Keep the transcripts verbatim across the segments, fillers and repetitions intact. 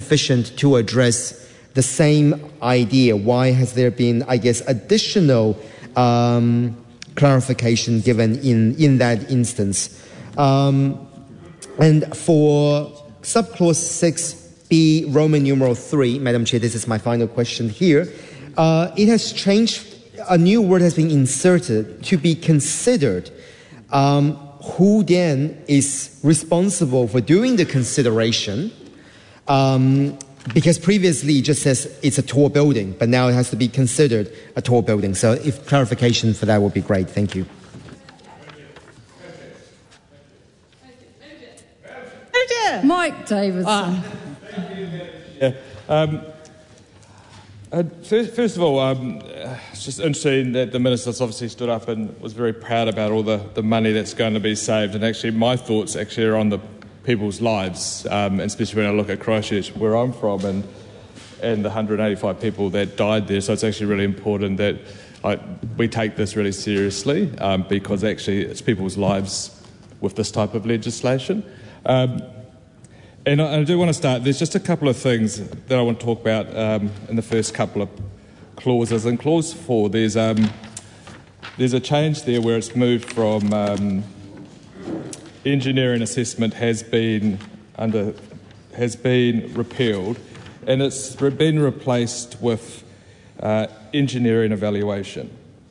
sufficient to address the same idea? Why has there been, I guess, additional um, clarification given in, in that instance? Um, and for subclause six B, Roman numeral three, Madam Chair, this is my final question here. Uh, it has changed, a new word has been inserted to be considered. Um, who then is responsible for doing the consideration? Um, because previously it just says it's a tall building, but now it has to be considered a tall building. So if clarification for that would be great. Thank you. Mike Davidson. Ah. Yeah. Um, uh, first, first of all, um, it's just interesting that the Minister's obviously stood up and was very proud about all the, the money that's going to be saved. And actually, my thoughts actually are on the people's lives, um, especially when I look at Christchurch, where I'm from, and and the one hundred eighty-five people that died there. So it's actually really important that I, we take this really seriously, um, because actually it's people's lives with this type of legislation. Um, And I do want to start, there's just a couple of things that I want to talk about um, in the first couple of clauses. In clause four, there's um, there's a change there where it's moved from um, engineering assessment has been under has been repealed, and it's been replaced with uh, engineering evaluation.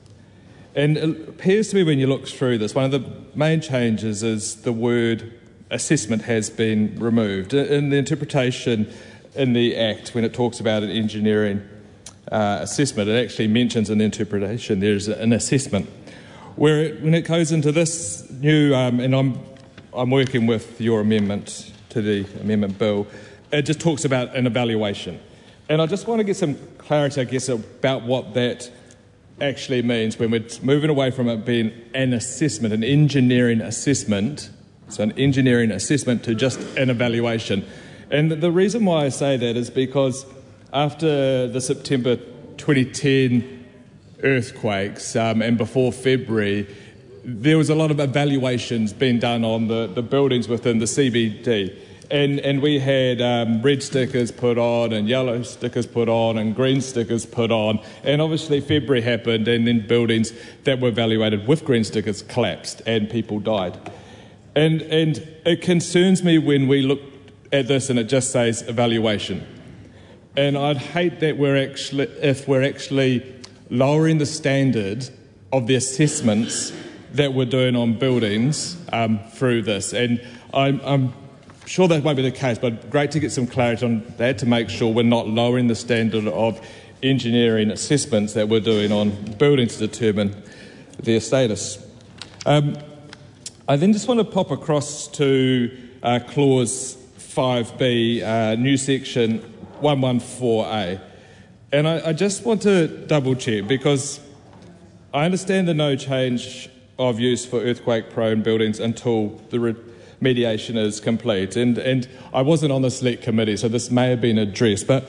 And it appears to me when you look through this, one of the main changes is the word assessment has been removed. In the interpretation in the Act, when it talks about an engineering uh, assessment, it actually mentions in the interpretation there's an assessment. Where it, when it goes into this new, um, and I'm, I'm working with your amendment to the amendment bill, it just talks about an evaluation. And I just want to get some clarity, I guess, about what that actually means when we're moving away from it being an assessment, an engineering assessment. So an engineering assessment to just an evaluation. And the reason why I say that is because after the September twenty ten earthquakes um, and before February, there was a lot of evaluations being done on the, the buildings within the C B D. And, and we had um, red stickers put on and yellow stickers put on and green stickers put on. And obviously February happened, and then buildings that were evaluated with green stickers collapsed and people died. And, and it concerns me when we look at this and it just says evaluation. And I'd hate that we're actually, if we're actually lowering the standard of the assessments that we're doing on buildings um, through this. And I'm, I'm sure that won't be the case, but great to get some clarity on that to make sure we're not lowering the standard of engineering assessments that we're doing on buildings to determine their status. Um, I then just want to pop across to uh, clause five B, uh, new section one fourteen A. And I, I just want to double check, because I understand the no change of use for earthquake-prone buildings until the remediation is complete. And, and I wasn't on the select committee, so this may have been addressed. But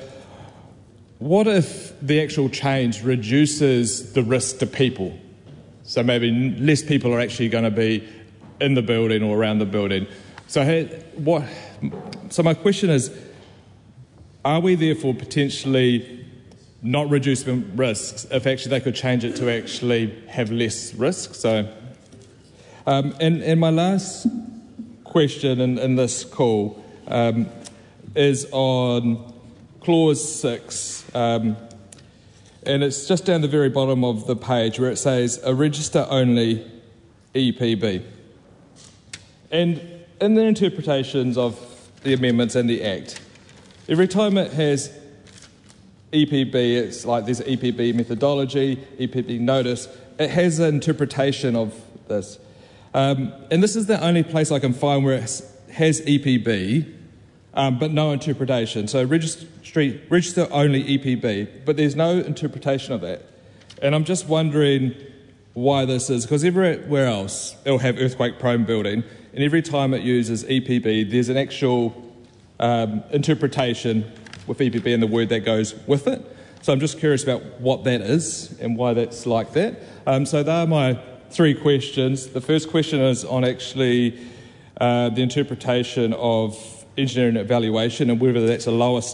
what if the actual change reduces the risk to people? So maybe less people are actually going to be in the building or around the building. So, what? So my question is, are we therefore potentially not reducing risks if actually they could change it to actually have less risk? So, um, and, and my last question in, in this call um, is on clause six, um, and it's just down the very bottom of the page where it says a register-only E P B. And in the interpretations of the amendments and the Act, every time it has E P B, it's like there's E P B methodology, E P B notice, it has an interpretation of this. Um, and this is the only place I can find where it has E P B, um, but no interpretation. So registry, register only E P B, but there's no interpretation of that. And I'm just wondering why this is, because everywhere else it'll have earthquake-prone building, and every time it uses E P B, there's an actual um, interpretation with E P B and the word that goes with it. So I'm just curious about what that is and why that's like that. Um, so there are my three questions. The first question is on actually uh, the interpretation of engineering evaluation and whether that's a lower